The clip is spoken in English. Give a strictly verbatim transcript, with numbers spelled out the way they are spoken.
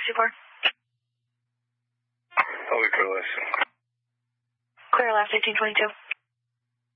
two four. I'll be clear last. Clear last eighteen twenty-two.